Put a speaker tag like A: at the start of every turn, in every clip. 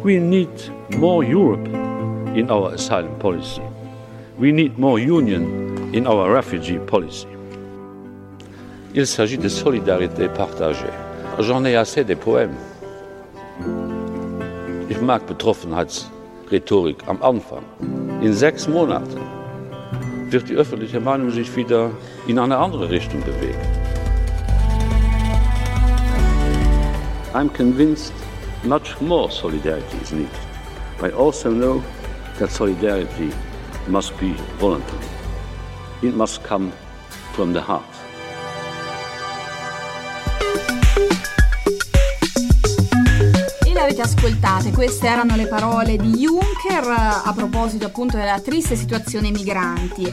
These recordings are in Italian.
A: We need more Europe in our asylum policy. We need more union in our refugee policy. Il s'agit de solidarité partagée. J'en ai assez des poèmes. Ich mag Betroffenheitsrhetorik am Anfang. In 6 Monaten wird die öffentliche Meinung sich wieder in eine andere Richtung bewegen. I'm convinced much more solidarity is needed. I also know that solidarity must be voluntary. It must come from the heart.
B: Avete ascoltate, queste erano le parole di Juncker a proposito appunto della triste situazione migranti.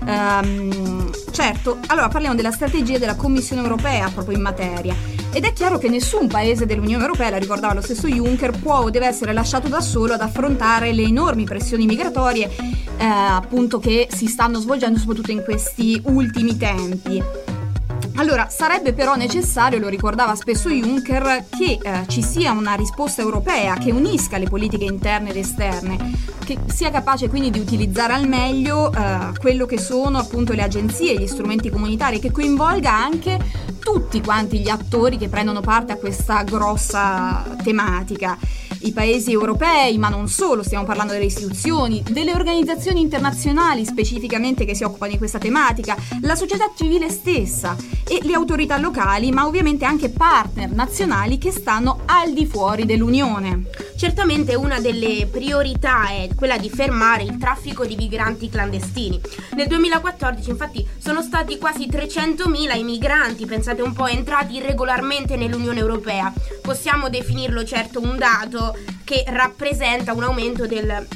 B: Certo, allora parliamo della strategia della Commissione europea proprio in materia, ed è chiaro che nessun paese dell'Unione Europea, la ricordava lo stesso Juncker, può o deve essere lasciato da solo ad affrontare le enormi pressioni migratorie appunto che si stanno svolgendo soprattutto in questi ultimi tempi. Allora, sarebbe però necessario, lo ricordava spesso Juncker, che ci sia una risposta europea che unisca le politiche interne ed esterne, che sia capace quindi di utilizzare al meglio quello che sono appunto le agenzie, gli strumenti comunitari, che coinvolga anche tutti quanti gli attori che prendono parte a questa grossa tematica. I paesi europei, ma non solo, stiamo parlando delle istituzioni, delle organizzazioni internazionali specificamente che si occupano di questa tematica, la società civile stessa e le autorità locali, ma ovviamente anche partner nazionali che stanno al di fuori dell'Unione.
C: Certamente una delle priorità è quella di fermare il traffico di migranti clandestini. Nel 2014 infatti sono stati quasi 300.000 i migranti, pensate un po', entrati irregolarmente nell'Unione Europea. Possiamo definirlo certo un dato che rappresenta un aumento del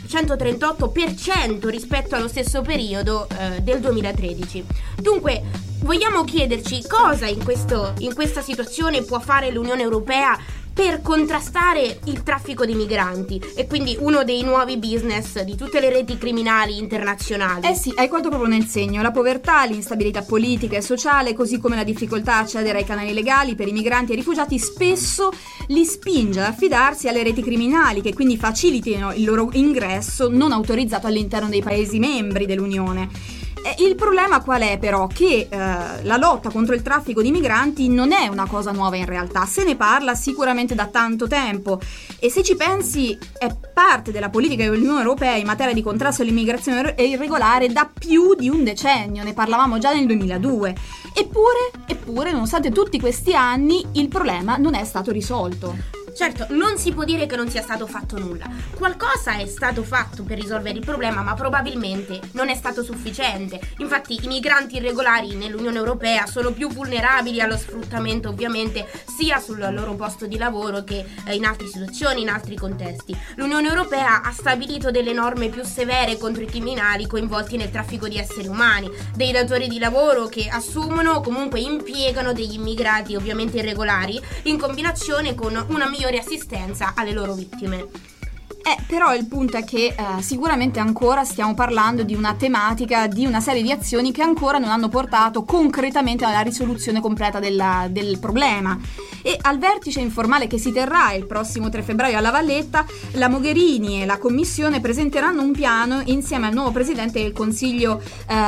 C: 138% rispetto allo stesso periodo del 2013. Dunque, vogliamo chiederci cosa in questa situazione può fare l'Unione Europea per contrastare il traffico di migranti, e quindi uno dei nuovi business di tutte le reti criminali internazionali.
B: Eh sì, hai colto proprio nel segno. La povertà, l'instabilità politica e sociale, così come la difficoltà a accedere ai canali legali per i migranti e i rifugiati, spesso li spinge ad affidarsi alle reti criminali, che quindi facilitino il loro ingresso non autorizzato all'interno dei Paesi membri dell'Unione. Il problema qual è però? Che la lotta contro il traffico di migranti non è una cosa nuova in realtà, se ne parla sicuramente da tanto tempo, e se ci pensi è parte della politica dell'Unione Europea in materia di contrasto all'immigrazione irregolare da più di un decennio, ne parlavamo già nel 2002, eppure nonostante tutti questi anni il problema non è stato risolto.
C: Certo, non si può dire che non sia stato fatto nulla. Qualcosa è stato fatto per risolvere il problema, ma probabilmente non è stato sufficiente. Infatti i migranti irregolari nell'Unione Europea sono più vulnerabili allo sfruttamento, ovviamente, sia sul loro posto di lavoro che in altre situazioni, in altri contesti. L'Unione Europea ha stabilito delle norme più severe contro i criminali coinvolti nel traffico di esseri umani, dei datori di lavoro che assumono o comunque impiegano degli immigrati ovviamente irregolari in combinazione con una migliore assistenza alle loro vittime.
B: Però il punto è che sicuramente ancora stiamo parlando di una tematica, di una serie di azioni che ancora non hanno portato concretamente alla risoluzione completa del problema. E al vertice informale che si terrà il prossimo 3 febbraio alla Valletta, la Mogherini e la Commissione presenteranno un piano insieme al nuovo presidente del Consiglio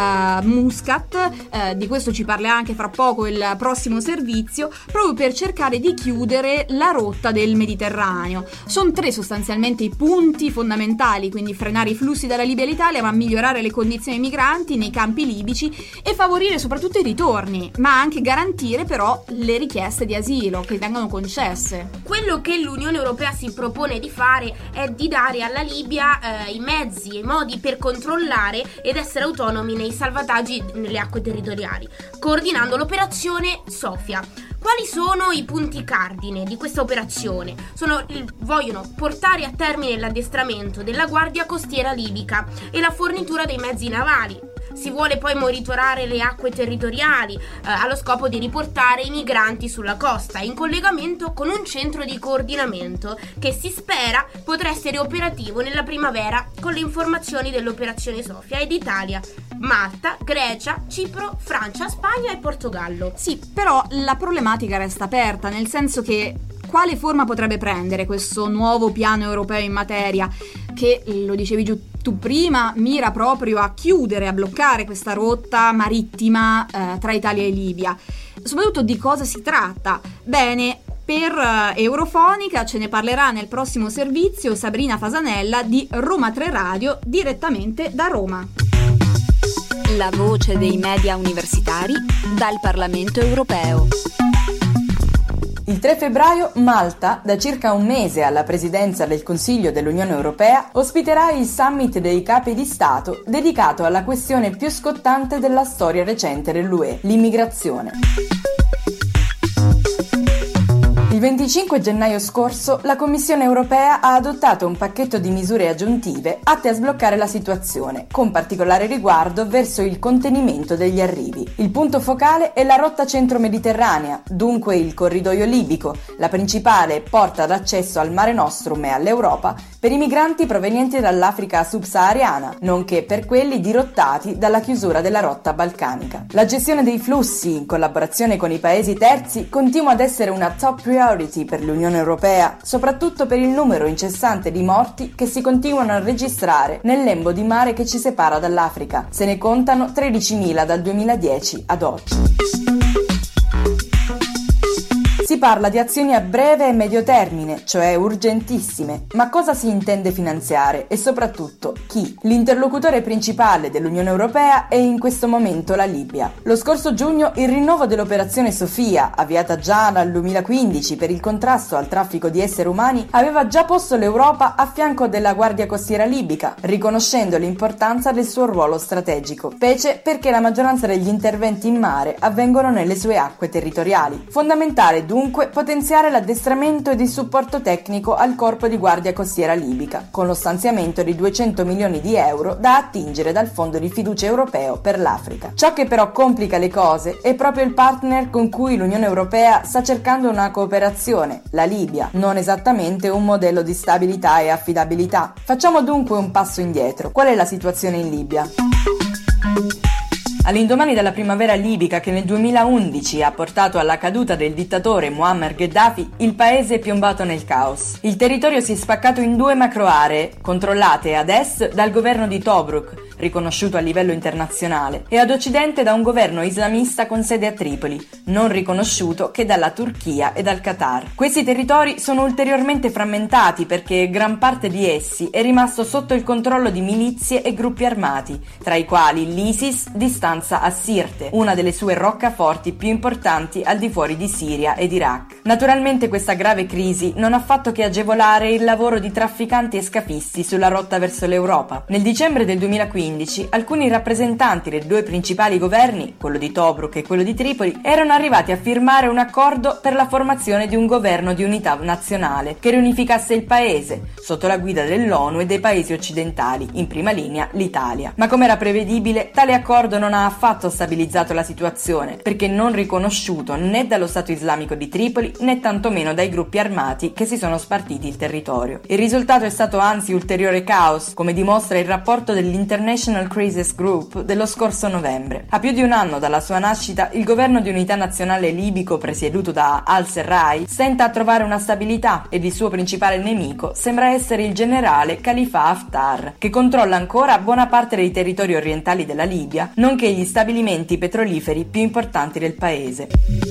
B: Muscat, di questo ci parlerà anche fra poco il prossimo servizio, proprio per cercare di chiudere la rotta del Mediterraneo. Sono 3 sostanzialmente i punti fondamentali, quindi frenare i flussi dalla Libia all'Italia, ma migliorare le condizioni dei migranti nei campi libici e favorire soprattutto i ritorni, ma anche garantire però le richieste di asilo che vengono concesse.
C: Quello che l'Unione Europea si propone di fare è di dare alla Libia i mezzi e i modi per controllare ed essere autonomi nei salvataggi nelle acque territoriali, coordinando l'operazione Sofia. Quali sono i punti cardine di questa operazione? Vogliono portare a termine l'addestramento della Guardia Costiera libica e la fornitura dei mezzi navali. Si vuole poi monitorare le acque territoriali allo scopo di riportare i migranti sulla costa, in collegamento con un centro di coordinamento che si spera potrà essere operativo nella primavera con le informazioni dell'operazione Sofia ed Italia, Malta, Grecia, Cipro, Francia, Spagna e Portogallo.
B: Sì, però la problematica resta aperta, nel senso che quale forma potrebbe prendere questo nuovo piano europeo in materia, che, lo dicevi tu prima, mira proprio a chiudere, a bloccare questa rotta marittima tra Italia e Libia? Soprattutto di cosa si tratta? Bene, per Eurofonica ce ne parlerà nel prossimo servizio Sabrina Fasanella di Roma 3 Radio, direttamente da Roma.
D: La voce dei media universitari dal Parlamento europeo.
E: Il 3 febbraio Malta, da circa un mese alla presidenza del Consiglio dell'Unione Europea, ospiterà il summit dei capi di Stato dedicato alla questione più scottante della storia recente dell'UE, l'immigrazione. Il 25 gennaio scorso la Commissione europea ha adottato un pacchetto di misure aggiuntive atte a sbloccare la situazione, con particolare riguardo verso il contenimento degli arrivi. Il punto focale è la rotta centro-mediterranea, dunque il corridoio libico, la principale porta d'accesso al Mare Nostrum e all'Europa per i migranti provenienti dall'Africa subsahariana, nonché per quelli dirottati dalla chiusura della rotta balcanica. La gestione dei flussi, in collaborazione con i paesi terzi, continua ad essere una top priority per l'Unione Europea, soprattutto per il numero incessante di morti che si continuano a registrare nel lembo di mare che ci separa dall'Africa. Se ne contano 13.000 dal 2010 ad oggi. Si parla di azioni a breve e medio termine, cioè urgentissime, ma cosa si intende finanziare e soprattutto chi? L'interlocutore principale dell'Unione Europea è in questo momento la Libia. Lo scorso giugno il rinnovo dell'operazione Sofia, avviata già dal 2015 per il contrasto al traffico di esseri umani, aveva già posto l'Europa a fianco della Guardia Costiera libica, riconoscendo l'importanza del suo ruolo strategico, specie perché la maggioranza degli interventi in mare avvengono nelle sue acque territoriali. Fondamentale dunque potenziare l'addestramento ed il supporto tecnico al corpo di Guardia Costiera libica, con lo stanziamento di 200 milioni di euro da attingere dal Fondo di Fiducia Europeo per l'Africa. Ciò che però complica le cose è proprio il partner con cui l'Unione Europea sta cercando una cooperazione, la Libia, non esattamente un modello di stabilità e affidabilità. Facciamo dunque un passo indietro. Qual è la situazione in Libia? All'indomani della primavera libica che nel 2011 ha portato alla caduta del dittatore Muammar Gheddafi, il paese è piombato nel caos. Il territorio si è spaccato in due macroaree, controllate ad est dal governo di Tobruk, riconosciuto a livello internazionale, e ad occidente da un governo islamista con sede a Tripoli, non riconosciuto che dalla Turchia e dal Qatar. Questi territori sono ulteriormente frammentati perché gran parte di essi è rimasto sotto il controllo di milizie e gruppi armati, tra i quali l'ISIS di stanza a Sirte, una delle sue roccaforti più importanti al di fuori di Siria ed Iraq. Naturalmente questa grave crisi non ha fatto che agevolare il lavoro di trafficanti e scafisti sulla rotta verso l'Europa. Nel dicembre del 2015 alcuni rappresentanti dei due principali governi, quello di Tobruk e quello di Tripoli, erano arrivati a firmare un accordo per la formazione di un governo di unità nazionale che riunificasse il paese, sotto la guida dell'ONU e dei paesi occidentali, in prima linea l'Italia. Ma come era prevedibile, tale accordo non ha affatto stabilizzato la situazione, perché non riconosciuto né dallo Stato islamico di Tripoli né tantomeno dai gruppi armati che si sono spartiti il territorio. Il risultato è stato anzi ulteriore caos, come dimostra il rapporto dell'International Crisis Group dello scorso novembre. A più di un anno dalla sua nascita, il governo di unità nazionale libico presieduto da al-Serraj stenta a trovare una stabilità ed il suo principale nemico sembra essere il generale Khalifa Haftar, che controlla ancora buona parte dei territori orientali della Libia, nonché gli stabilimenti petroliferi più importanti del paese.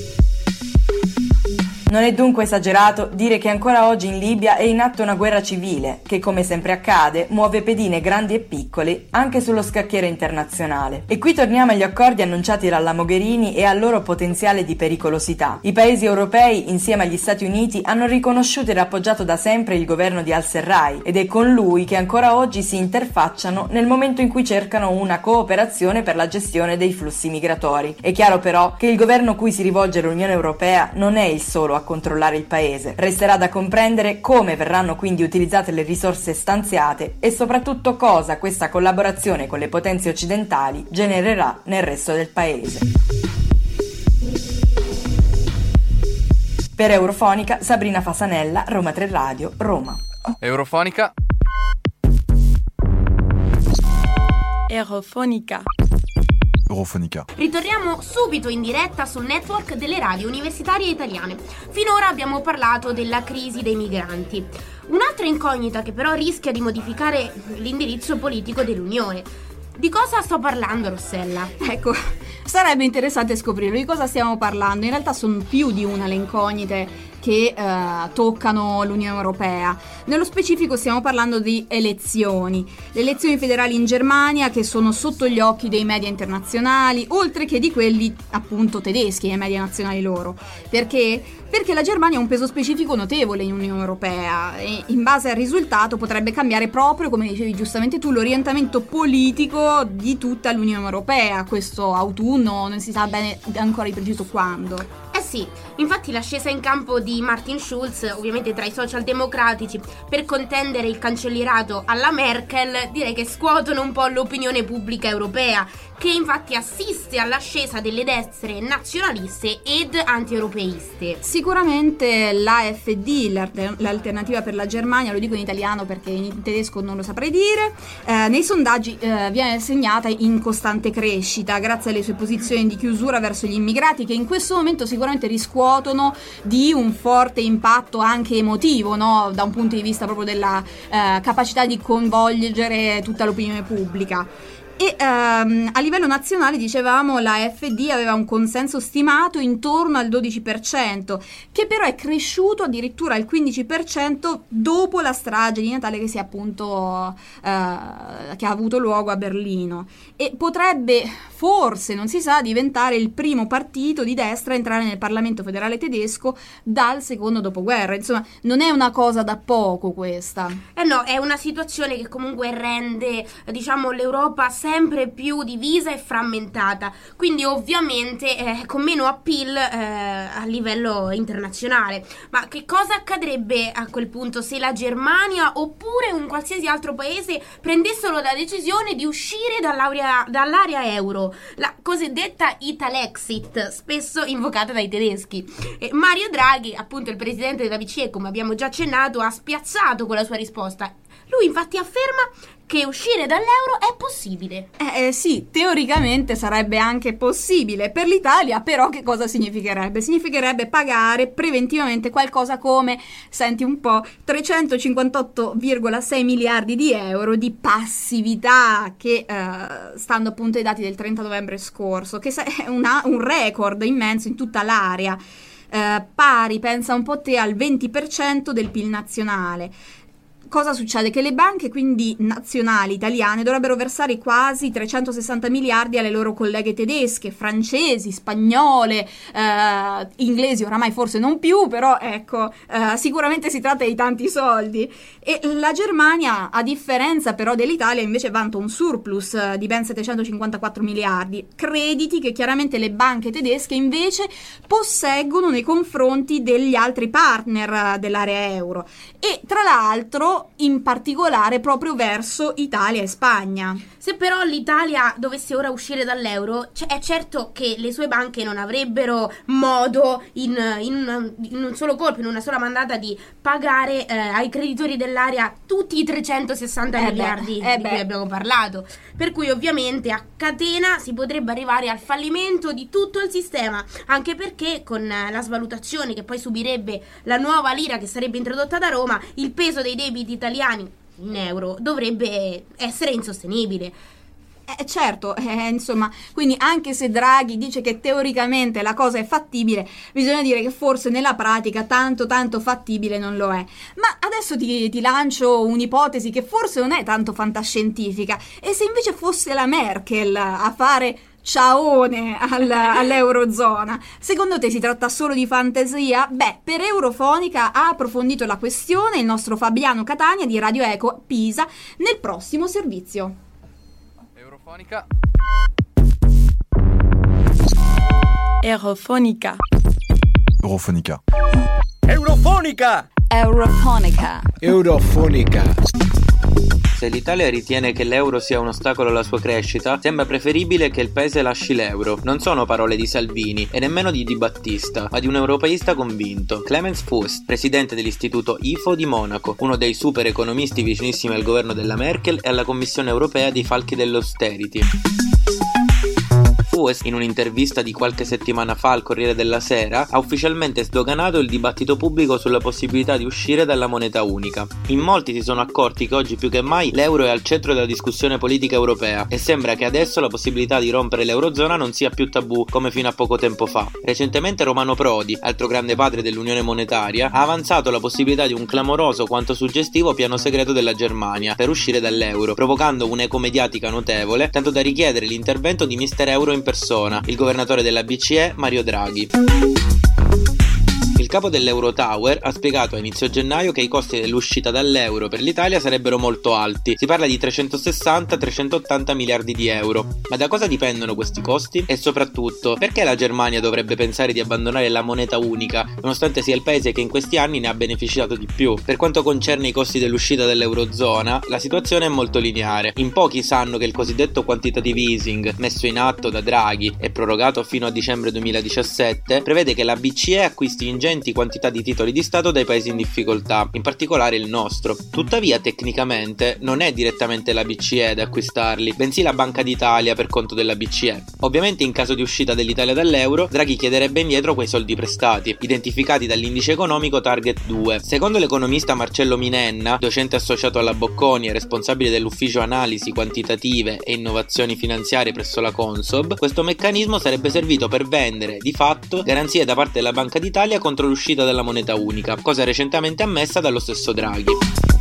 E: Non è dunque esagerato dire che ancora oggi in Libia è in atto una guerra civile che, come sempre accade, muove pedine grandi e piccole anche sullo scacchiere internazionale. E qui torniamo agli accordi annunciati dalla Mogherini e al loro potenziale di pericolosità. I paesi europei, insieme agli Stati Uniti, hanno riconosciuto ed appoggiato da sempre il governo di al-Serraj ed è con lui che ancora oggi si interfacciano nel momento in cui cercano una cooperazione per la gestione dei flussi migratori. È chiaro però che il governo cui si rivolge l'Unione Europea non è il solo a controllare il paese. Resterà da comprendere come verranno quindi utilizzate le risorse stanziate e soprattutto cosa questa collaborazione con le potenze occidentali genererà nel resto del paese. Per Eurofonica, Sabrina Fasanella, Roma 3 Radio, Roma.
F: Eurofonica.
D: Eurofonica.
F: Eurofonica.
C: Ritorniamo subito in diretta sul network delle radio universitarie italiane. Finora abbiamo parlato della crisi dei migranti. Un'altra incognita che però rischia di modificare l'indirizzo politico dell'Unione. Di cosa sto parlando, Rossella?
B: Ecco, sarebbe interessante scoprirlo. Di cosa stiamo parlando? In realtà sono più di una le incognite che toccano l'Unione Europea. Nello specifico stiamo parlando di elezioni. Le elezioni federali in Germania che sono sotto gli occhi dei media internazionali, oltre che di quelli appunto tedeschi e media nazionali loro. Perché? Perché la Germania ha un peso specifico notevole in Unione Europea e in base al risultato potrebbe cambiare proprio, come dicevi giustamente tu, l'orientamento politico di tutta l'Unione Europea questo autunno, non si sa bene ancora di preciso quando.
C: Sì, infatti la scesa in campo di Martin Schulz, ovviamente tra i socialdemocratici, per contendere il cancellierato alla Merkel, direi che scuotono un po' l'opinione pubblica europea, che infatti assiste all'ascesa delle destre nazionaliste ed anti-europeiste.
B: Sicuramente l'AfD, l'alternativa per la Germania, lo dico in italiano perché in tedesco non lo saprei dire, nei sondaggi viene segnata in costante crescita grazie alle sue posizioni di chiusura verso gli immigrati, che in questo momento sicuramente riscuotono di un forte impatto anche emotivo, no? Da un punto di vista proprio della capacità di coinvolgere tutta l'opinione pubblica. E a livello nazionale, dicevamo, la AfD aveva un consenso stimato intorno al 12%, che però è cresciuto addirittura al 15% dopo la strage di Natale che si è appunto che ha avuto luogo a Berlino, e potrebbe forse, non si sa, diventare il primo partito di destra a entrare nel Parlamento federale tedesco dal secondo dopoguerra. Insomma, non è una cosa da poco questa.
C: No, è una situazione che comunque rende, diciamo, l'Europa sempre più divisa e frammentata, quindi ovviamente con meno appeal a livello internazionale. Ma che cosa accadrebbe a quel punto se la Germania oppure un qualsiasi altro paese prendessero la decisione di uscire dall'area euro, la cosiddetta Italexit, spesso invocata dai tedeschi? Mario Draghi, appunto il presidente della BCE, come abbiamo già accennato, ha spiazzato con la sua risposta. Lui infatti afferma che uscire dall'euro è possibile.
B: Sì, teoricamente sarebbe anche possibile. Per l'Italia però che cosa significherebbe? Significherebbe pagare preventivamente qualcosa come, senti un po', 358,6 miliardi di euro di passività, che stando appunto ai dati del 30 novembre scorso, che è un record immenso in tutta l'area, pari, pensa un po' te, al 20% del PIL nazionale. Cosa succede? Che le banche quindi nazionali italiane dovrebbero versare quasi 360 miliardi alle loro colleghe tedesche, francesi, spagnole, inglesi oramai forse non più, però ecco, sicuramente si tratta di tanti soldi. E la Germania, a differenza però dell'Italia, invece vanta un surplus di ben 754 miliardi, crediti che chiaramente le banche tedesche invece posseggono nei confronti degli altri partner dell'area euro, e tra l'altro in particolare proprio verso Italia e Spagna.
C: Se però l'Italia dovesse ora uscire dall'euro, è certo che le sue banche non avrebbero modo in un solo colpo, in una sola mandata, di pagare ai creditori dell'area tutti i 360 miliardi di cui abbiamo parlato. Per cui ovviamente a catena si potrebbe arrivare al fallimento di tutto il sistema, anche perché con la svalutazione che poi subirebbe la nuova lira che sarebbe introdotta da Roma, il peso dei debiti italiani in euro dovrebbe essere insostenibile.
B: Certo, insomma, quindi anche se Draghi dice che teoricamente la cosa è fattibile, bisogna dire che forse nella pratica tanto fattibile non lo è. Ma adesso ti lancio un'ipotesi che forse non è tanto fantascientifica: e se invece fosse la Merkel a fare ciaone all'Eurozona? Secondo te si tratta solo di fantasia? Beh, per Eurofonica ha approfondito la questione il nostro Fabiano Catania di Radio Eco Pisa nel prossimo servizio.
F: Eurofonica.
G: Eurofonica.
F: Eurofonica.
H: Eurofonica.
D: Eurofonica.
H: Eurofonica.
I: Se l'Italia ritiene che l'euro sia un ostacolo alla sua crescita, sembra preferibile che il paese lasci l'euro. Non sono parole di Salvini e nemmeno di Di Battista, ma di un europeista convinto, Clemens Fuss, presidente dell'istituto IFO di Monaco, uno dei super economisti vicinissimi al governo della Merkel e alla Commissione europea dei falchi dell'austerity. Powers, in un'intervista di qualche settimana fa al Corriere della Sera, ha ufficialmente sdoganato il dibattito pubblico sulla possibilità di uscire dalla moneta unica. In molti si sono accorti che oggi più che mai l'euro è al centro della discussione politica europea e sembra che adesso la possibilità di rompere l'eurozona non sia più tabù come fino a poco tempo fa. Recentemente Romano Prodi, altro grande padre dell'unione monetaria, ha avanzato la possibilità di un clamoroso quanto suggestivo piano segreto della Germania per uscire dall'euro, provocando un'eco mediatica notevole, tanto da richiedere l'intervento di Mister Euro in persona, il governatore della BCE Mario Draghi. Il capo dell'Eurotower ha spiegato a inizio gennaio che i costi dell'uscita dall'euro per l'Italia sarebbero molto alti. Si parla di 360-380 miliardi di euro. Ma da cosa dipendono questi costi? E soprattutto, perché la Germania dovrebbe pensare di abbandonare la moneta unica, nonostante sia il paese che in questi anni ne ha beneficiato di più? Per quanto concerne i costi dell'uscita dall'eurozona, la situazione è molto lineare. In pochi sanno che il cosiddetto quantitative easing, messo in atto da Draghi e prorogato fino a dicembre 2017, prevede che la BCE acquisti ingenti quantità di titoli di Stato dai paesi in difficoltà, in particolare il nostro. Tuttavia, tecnicamente, non è direttamente la BCE ad acquistarli, bensì la Banca d'Italia per conto della BCE. Ovviamente, in caso di uscita dell'Italia dall'euro, Draghi chiederebbe indietro quei soldi prestati, identificati dall'indice economico Target 2. Secondo l'economista Marcello Minenna, docente associato alla Bocconi e responsabile dell'ufficio analisi quantitative e innovazioni finanziarie presso la Consob, questo meccanismo sarebbe servito per vendere, di fatto, garanzie da parte della Banca d'Italia contro l'uscita dalla moneta unica, cosa recentemente ammessa dallo stesso Draghi.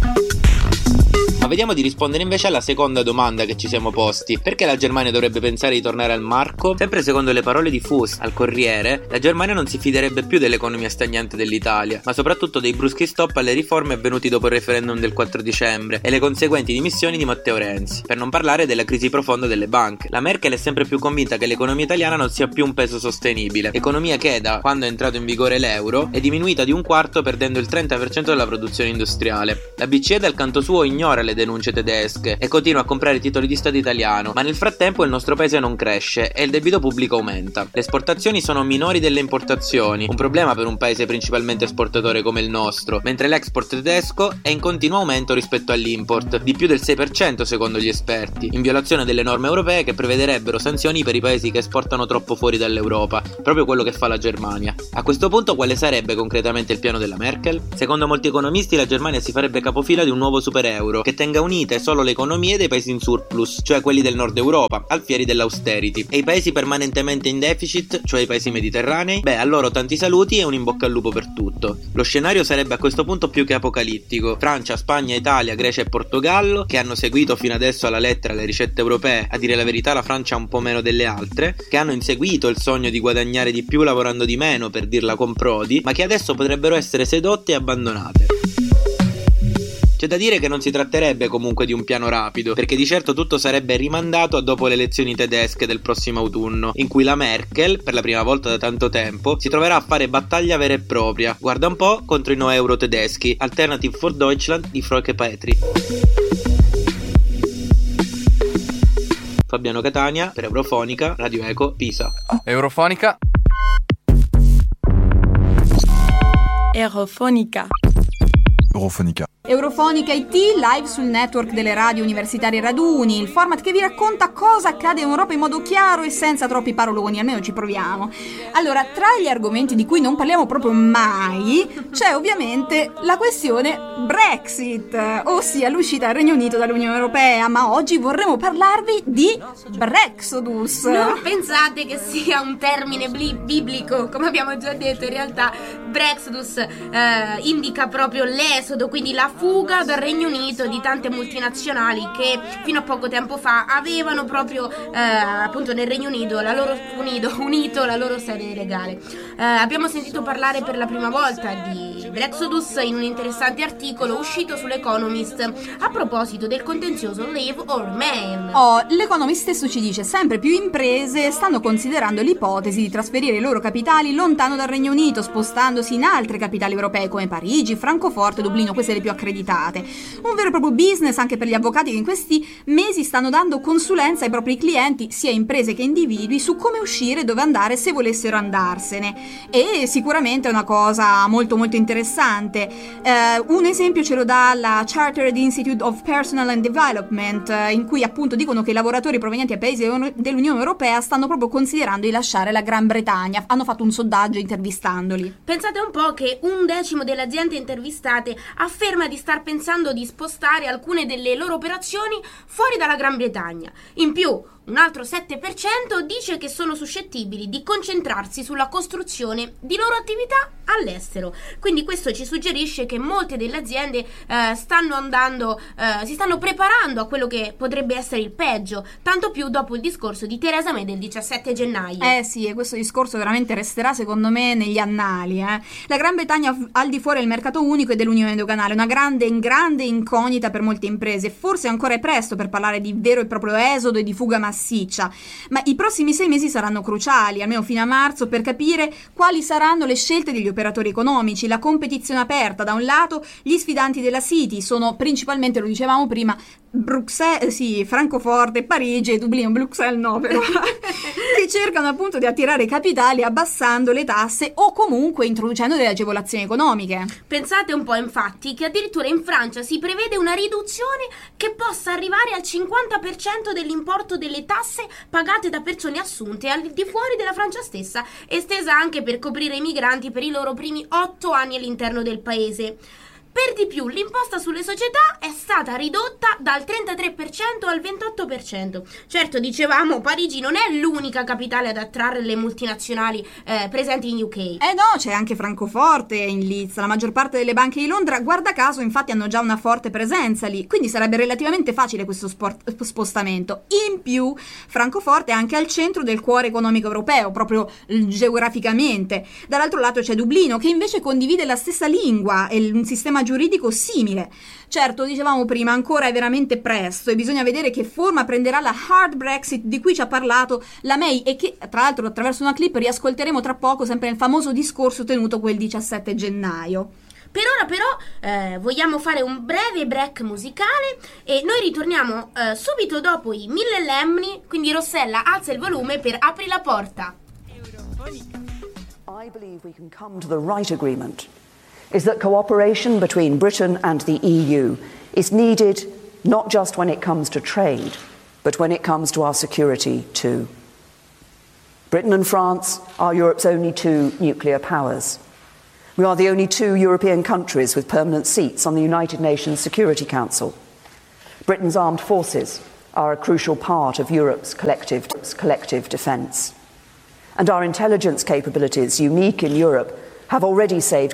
I: Ma vediamo di rispondere invece alla seconda domanda che ci siamo posti. Perché la Germania dovrebbe pensare di tornare al marco? Sempre secondo le parole di Fuss al Corriere, la Germania non si fiderebbe più dell'economia stagnante dell'Italia, ma soprattutto dei bruschi stop alle riforme avvenuti dopo il referendum del 4 dicembre e le conseguenti dimissioni di Matteo Renzi. Per non parlare della crisi profonda delle banche. La Merkel è sempre più convinta che l'economia italiana non sia più un peso sostenibile, economia che da quando è entrato in vigore l'euro è diminuita di un quarto, perdendo il 30% della produzione industriale. La BCE dal canto suo ignora le denunce tedesche e continua a comprare titoli di Stato italiano, ma nel frattempo il nostro paese non cresce e il debito pubblico aumenta. Le esportazioni sono minori delle importazioni, un problema per un paese principalmente esportatore come il nostro, mentre l'export tedesco è in continuo aumento rispetto all'import, di più del 6% secondo gli esperti, in violazione delle norme europee che prevederebbero sanzioni per i paesi che esportano troppo fuori dall'Europa, proprio quello che fa la Germania. A questo punto quale sarebbe concretamente il piano della Merkel? Secondo molti economisti la Germania si farebbe capofila di un nuovo super euro che tenga unite solo le economie dei paesi in surplus, cioè quelli del nord Europa, alfieri dell'austerity, e i paesi permanentemente in deficit, cioè i paesi mediterranei, a loro tanti saluti e un in bocca al lupo per tutto. Lo scenario sarebbe a questo punto più che apocalittico. Francia, Spagna, Italia, Grecia e Portogallo, che hanno seguito fino adesso alla lettera le ricette europee, a dire la verità la Francia un po' meno delle altre, che hanno inseguito il sogno di guadagnare di più lavorando di meno, per dirla con Prodi, ma che adesso potrebbero essere sedotte e abbandonate. C'è da dire che non si tratterebbe comunque di un piano rapido, perché di certo tutto sarebbe rimandato a dopo le elezioni tedesche del prossimo autunno, in cui la Merkel, per la prima volta da tanto tempo, si troverà a fare battaglia vera e propria, guarda un po', contro i no euro tedeschi, Alternative for Deutschland di Frauke Petry. Fabiano Catania per Eurofonica, Radio Eco, Pisa.
F: Eurofonica.
E: Eurofonica.
F: Eurofonica.
B: Eurofonica IT, live sul network delle radio universitarie Raduni, il format che vi racconta cosa accade in Europa in modo chiaro e senza troppi paroloni, almeno ci proviamo. Allora, tra gli argomenti di cui non parliamo proprio mai, c'è ovviamente la questione Brexit, ossia l'uscita del Regno Unito dall'Unione Europea, ma oggi vorremmo parlarvi di Brexodus.
C: Non pensate che sia un termine biblico, come abbiamo già detto, in realtà Brexodus indica proprio l'esodo, quindi la fuga dal Regno Unito di tante multinazionali che fino a poco tempo fa avevano proprio appunto nel Regno Unito unito la loro sede legale. Abbiamo sentito parlare per la prima volta di Brexodus in un interessante articolo uscito sull'Economist a proposito del contenzioso Leave or Remain.
B: L'Economist stesso ci dice: sempre più imprese stanno considerando l'ipotesi di trasferire i loro capitali lontano dal Regno Unito, spostandosi in altre capitali europee come Parigi, Francoforte, Dublino, queste le più accreditate. Un vero e proprio business anche per gli avvocati che in questi mesi stanno dando consulenza ai propri clienti, sia imprese che individui, su come uscire e dove andare se volessero andarsene. E sicuramente è una cosa molto molto interessante interessante. Un esempio ce lo dà la Chartered Institute of Personnel and Development, in cui appunto dicono che i lavoratori provenienti dai paesi dell'Unione Europea stanno proprio considerando di lasciare la Gran Bretagna. Hanno fatto un sondaggio intervistandoli.
C: Pensate un po' che 1/10 delle aziende intervistate afferma di star pensando di spostare alcune delle loro operazioni fuori dalla Gran Bretagna. In più, un altro 7% dice che sono suscettibili di concentrarsi sulla costruzione di loro attività all'estero. Quindi questo ci suggerisce che molte delle aziende si stanno preparando a quello che potrebbe essere il peggio, tanto più dopo il discorso di Theresa May del 17 gennaio.
B: Sì, e questo discorso veramente resterà secondo me negli annali. La Gran Bretagna al di fuori del mercato unico e dell'unione doganale, una grande incognita per molte imprese. Forse ancora è presto per parlare di vero e proprio esodo e di fuga massiccia, ma i prossimi 6 mesi saranno cruciali, almeno fino a marzo, per capire quali saranno le scelte degli operatori economici. La competizione aperta, da un lato, gli sfidanti della City sono principalmente, lo dicevamo prima, Francoforte, Parigi e Dublino, Bruxelles no però, che cercano appunto di attirare capitali abbassando le tasse o comunque introducendo delle agevolazioni economiche.
C: Pensate un po', infatti, che addirittura in Francia si prevede una riduzione che possa arrivare al 50% dell'importo delle tasse pagate da persone assunte al di fuori della Francia stessa, estesa anche per coprire i migranti per i loro primi 8 anni all'interno del paese. Per di più, l'imposta sulle società è stata ridotta dal 33% al 28%. Certo, dicevamo, Parigi non è l'unica capitale ad attrarre le multinazionali presenti in UK.
B: No, c'è anche Francoforte in Leeds. La maggior parte delle banche di Londra, guarda caso, infatti hanno già una forte presenza lì, quindi sarebbe relativamente facile questo spostamento. In più, Francoforte è anche al centro del cuore economico europeo, proprio geograficamente. Dall'altro lato c'è Dublino, che invece condivide la stessa lingua e un sistema giuridico simile. Certo, dicevamo prima, ancora è veramente presto e bisogna vedere che forma prenderà la hard Brexit di cui ci ha parlato la May e che tra l'altro attraverso una clip riascolteremo tra poco, sempre nel famoso discorso tenuto quel 17 gennaio.
C: Per ora però vogliamo fare un breve break musicale e noi ritorniamo subito dopo i 1000 lemni, quindi Rossella alza il volume per Apri la porta.
G: I believe we can come to the right agreement. Is that cooperation between Britain and the EU is needed not just when it comes to trade, but when it comes to our security too. Britain and France are Europe's only 2 nuclear powers. We are the only 2 European countries with permanent seats on the United Nations Security Council. Britain's armed forces are a crucial part of Europe's collective defence. And our intelligence capabilities, unique in Europe, have already saved